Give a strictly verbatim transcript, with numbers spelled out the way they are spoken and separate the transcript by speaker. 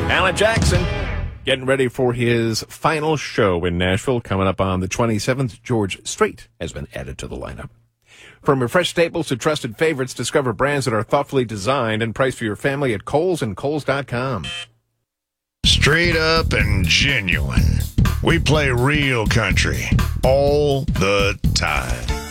Speaker 1: Alan Jackson getting ready for his final show in Nashville coming up on the twenty-seventh. George Strait has been added to the lineup. From refreshed staples to trusted favorites, discover brands that are thoughtfully designed and priced for your family at Kohl's and Kohl's dot com.
Speaker 2: Straight up and genuine. We play real country all the time.